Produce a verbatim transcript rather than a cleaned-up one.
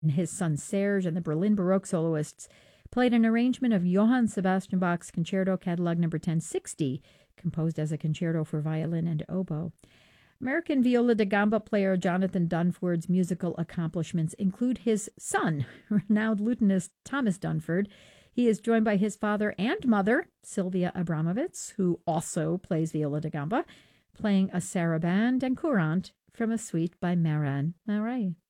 his son Serge and the Berlin Baroque soloists played an arrangement of Johann Sebastian Bach's Concerto Catalog number ten sixty, composed as a concerto for violin and oboe. American viola da gamba player Jonathan Dunford's musical accomplishments include his son, renowned lutenist Thomas Dunford. He is joined by his father and mother, Sylvia Abramovitz, who also plays viola da gamba, playing a sarabande and courante from a suite by Marin Marais.